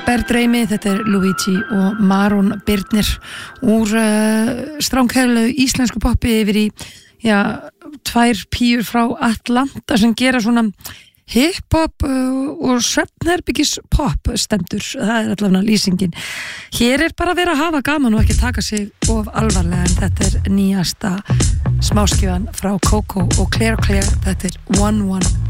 Berdreimi, þetta Luigi og Maron Birnir úr strángheðlu íslensku poppi yfir í tvær píur frá Atlanta sem gera svona hip-hop og svefnherbyggis pop stendur, það allavega lýsingin. Hér bara að vera að hafa gaman og ekki taka sig of alvarlega, en þetta nýjasta smáskifan frá Coco og Claire, þetta 1-1